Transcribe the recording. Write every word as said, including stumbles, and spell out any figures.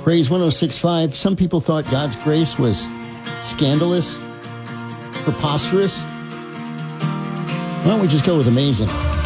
Praise one oh six point five. Some people thought God's grace was scandalous, preposterous. Why don't we just go with amazing?